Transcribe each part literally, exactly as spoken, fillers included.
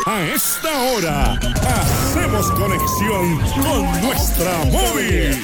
A esta hora, hacemos conexión con nuestra móvil.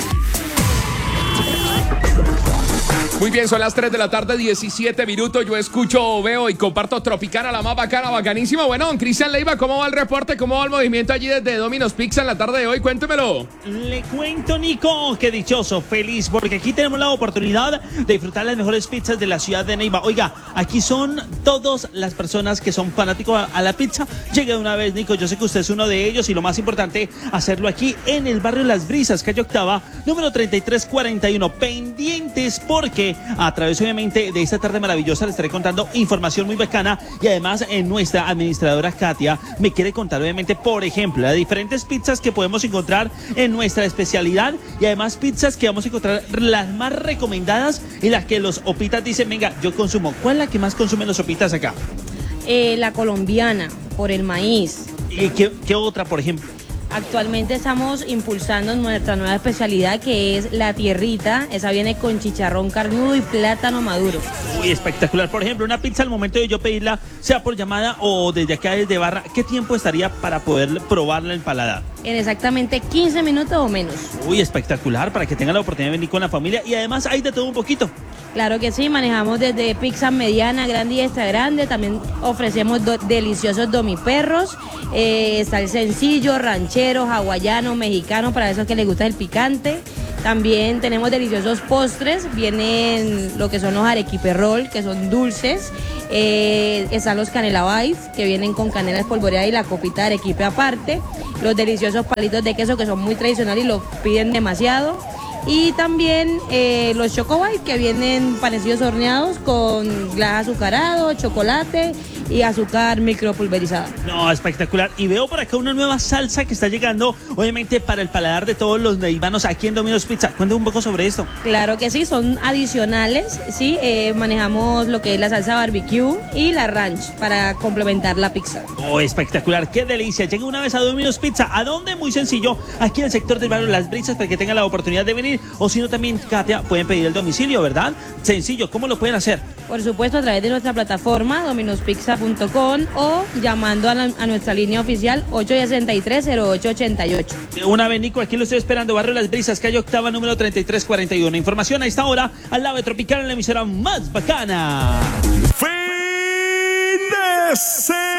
Muy bien, son las tres de la tarde, diecisiete minutos. Yo escucho, veo y comparto Tropicana, la más bacana, bacanísima. Bueno, don Cristian Leiva, ¿cómo va el reporte? ¿Cómo va el movimiento allí desde Domino's Pizza en la tarde de hoy? Cuéntemelo. Le cuento, Nico, qué dichoso, feliz, porque aquí tenemos la oportunidad de disfrutar las mejores pizzas de la ciudad de Neiva. Oiga, aquí son todas las personas que son fanáticos a la pizza. Llegue de una vez, Nico, yo sé que usted es uno de ellos y lo más importante, hacerlo aquí en el barrio Las Brisas, calle Octava, número treinta y tres cuarenta y uno. Pendientes porque a través obviamente de esta tarde maravillosa les estaré contando información muy bacana y además en nuestra administradora Katia me quiere contar obviamente, por ejemplo, las diferentes pizzas que podemos encontrar en nuestra especialidad y además pizzas que vamos a encontrar las más recomendadas y las que los opitas dicen, venga, yo consumo. ¿Cuál es la que más consumen los opitas acá? Eh, la colombiana, por el maíz. ¿Y qué, qué otra, por ejemplo? Actualmente estamos impulsando nuestra nueva especialidad que es la tierrita. Esa viene con chicharrón carnudo y plátano maduro. Uy, espectacular. Por ejemplo, una pizza al momento de yo pedirla, sea por llamada o desde acá desde barra, ¿qué tiempo estaría para poder probarla en paladar? En exactamente quince minutos o menos. Uy, espectacular, para que tengan la oportunidad de venir con la familia y además hay de todo un poquito. Claro que sí, manejamos desde pizza mediana, grande y extra grande. También ofrecemos do- deliciosos domiperros. Eh, está el sencillo, ranchero, hawaiano, mexicano, para esos que les gusta el picante. También tenemos deliciosos postres. Vienen lo que son los arequipe roll, que son dulces. Eh, están los canela bife, que vienen con canela espolvoreada y la copita de arequipe aparte. Los deliciosos palitos de queso, que son muy tradicionales y los piden demasiado. Y también eh, los Choco Bites, que vienen panecillos horneados con glas azucarado, chocolate y azúcar micropulverizada. No, espectacular. Y veo por acá una nueva salsa que está llegando, obviamente para el paladar de todos los neivanos aquí en Domino's Pizza. Cuéntame un poco sobre esto. Claro que sí, son adicionales, sí, eh, manejamos lo que es la salsa barbecue y la ranch para complementar la pizza. Oh, espectacular, qué delicia. Llega una vez a Domino's Pizza. ¿A dónde? Muy sencillo, aquí en el sector del barrio Las Brisas, para que tengan la oportunidad de venir. O si no, también, Katia, pueden pedir el domicilio, ¿verdad? Sencillo, ¿cómo lo pueden hacer? Por supuesto, a través de nuestra plataforma domino's pizza punto com o llamando a, la, a nuestra línea oficial ocho sesenta y tres cero ocho ochenta y ocho. Una vez, Nico, aquí lo estoy esperando, barrio Las Brisas, calle Octava, número treinta y tres cuarenta y uno. Información a esta hora, al lado de Tropical, en la emisora más bacana. ¡Fin de semana!